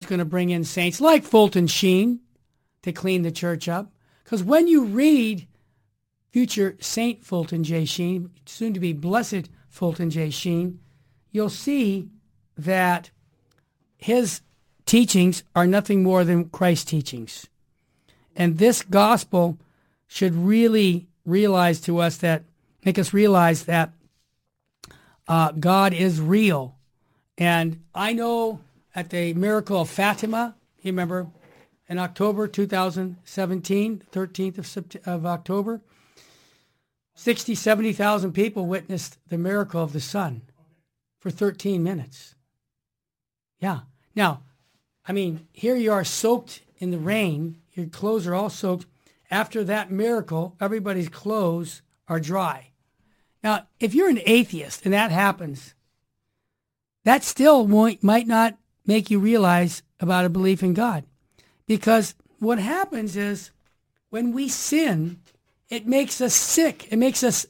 going to bring in saints like Fulton Sheen to clean the church up. Because when you read future Saint Fulton J. Sheen, soon to be Blessed Fulton J. Sheen, you'll see that his teachings are nothing more than Christ's teachings. And this gospel should really make us realize that God is real. And I know at the miracle of Fatima, you remember, in October 2017, 13th of October, 60, 70,000 people witnessed the miracle of the sun for 13 minutes. Yeah. Now, I mean, here you are soaked in the rain. Your clothes are all soaked. After that miracle, everybody's clothes are dry. Now, if you're an atheist and that happens, that still might not make you realize about a belief in God. Because what happens is when we sin, it makes us sick. It makes us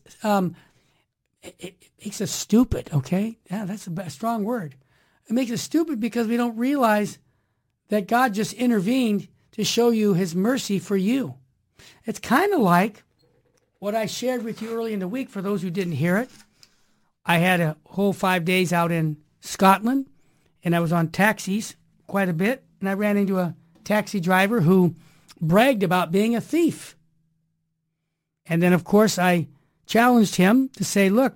stupid, okay? Yeah, that's a strong word. It makes us stupid because we don't realize that God just intervened to show you his mercy for you. It's kind of like what I shared with you early in the week for those who didn't hear it. I had a whole 5 days out in Scotland, and I was on taxis quite a bit, and I ran into a taxi driver who bragged about being a thief. And then, of course, I challenged him to say, look,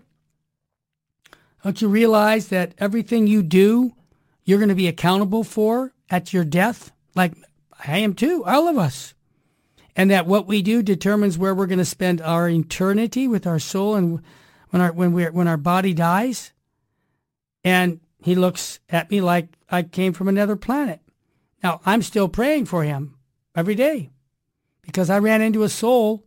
don't you realize that everything you do, you're going to be accountable for at your death? Like I am too, all of us. And that what we do determines where we're going to spend our eternity with our soul and when our body dies. And he looks at me like I came from another planet. Now, I'm still praying for him every day because I ran into a soul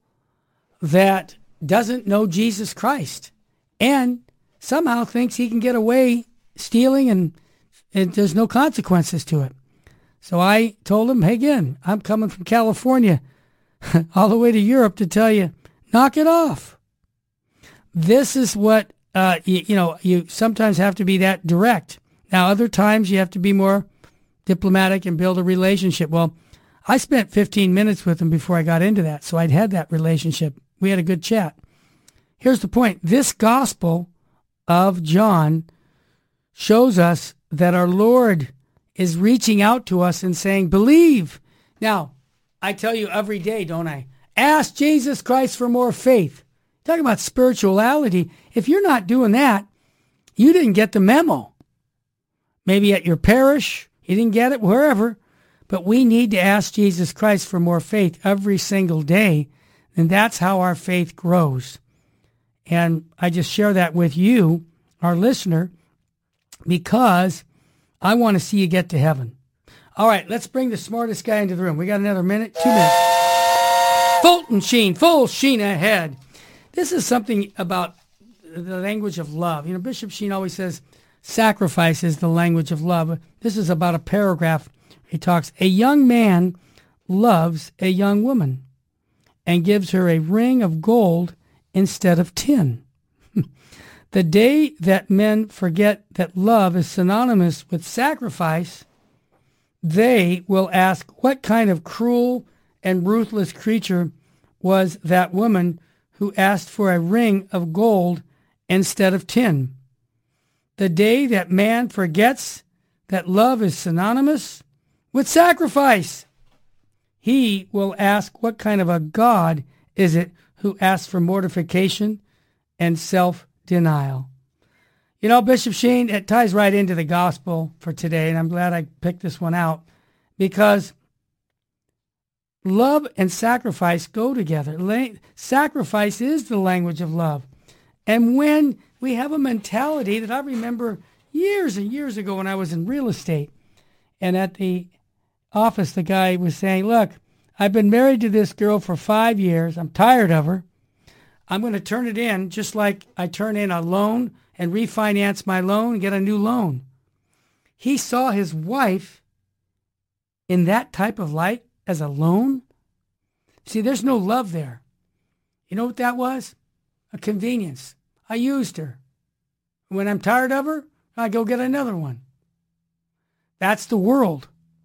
that doesn't know Jesus Christ and somehow thinks he can get away stealing and there's no consequences to it. So I told him, hey, again, I'm coming from California all the way to Europe to tell you, knock it off. This is what, you sometimes have to be that direct. Now, other times you have to be more diplomatic and build a relationship. Well, I spent 15 minutes with him before I got into that, so I'd had that relationship. We had a good chat. Here's the point. This gospel of John shows us that our Lord is reaching out to us and saying, believe. Now, I tell you every day, don't I? Ask Jesus Christ for more faith. Talking about spirituality. If you're not doing that, you didn't get the memo. Maybe at your parish, you didn't get it, wherever. But we need to ask Jesus Christ for more faith every single day. And that's how our faith grows. And I just share that with you, our listener, because I want to see you get to heaven. All right, let's bring the smartest guy into the room. We got another minute, 2 minutes. Fulton Sheen, full sheen ahead. This is something about the language of love. You know, Bishop Sheen always says sacrifice is the language of love. This is about a paragraph. He talks, a young man loves a young woman and gives her a ring of gold instead of tin. The day that men forget that love is synonymous with sacrifice, they will ask what kind of cruel and ruthless creature was that woman who asked for a ring of gold instead of tin. The day that man forgets that love is synonymous with sacrifice, he will ask what kind of a God is it who asks for mortification and self-denial. You know, Bishop Sheen, it ties right into the gospel for today, and I'm glad I picked this one out because love and sacrifice go together. Sacrifice is the language of love. And when we have a mentality that I remember years and years ago when I was in real estate, and at the office, the guy was saying, look, I've been married to this girl for 5 years. I'm tired of her. I'm going to turn it in just like I turn in a loan and refinance my loan and get a new loan. He saw his wife in that type of light as a loan. See, there's no love there. You know what that was? A convenience. I used her. When I'm tired of her, I go get another one. That's the world.